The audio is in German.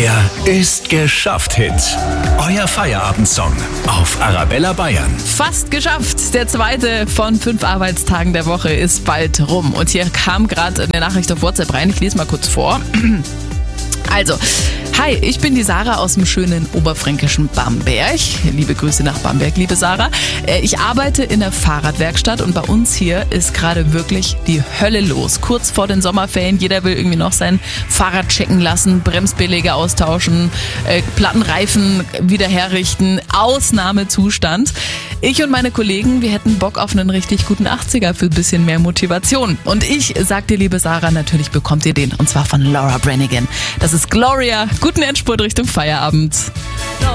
Der Ist geschafft Hit. Euer Feierabendsong auf Arabella Bayern. Fast geschafft. Der zweite von 5 Arbeitstagen der Woche ist bald rum. Und hier kam gerade eine Nachricht auf WhatsApp rein. Ich lese mal kurz vor. Also, hi, ich bin die Sarah aus dem schönen oberfränkischen Bamberg. Liebe Grüße nach Bamberg, liebe Sarah. Ich arbeite in der Fahrradwerkstatt und bei uns hier ist gerade wirklich die Hölle los. Kurz vor den Sommerferien, jeder will irgendwie noch sein Fahrrad checken lassen, Bremsbeläge austauschen, Plattenreifen wieder herrichten. Ausnahmezustand. Ich und meine Kollegen, wir hätten Bock auf einen richtig guten 80er für ein bisschen mehr Motivation. Und ich sag dir, liebe Sarah, natürlich bekommt ihr den. Und zwar von Laura Branigan. Das ist Gloria. Guten Endspurt Richtung Feierabend.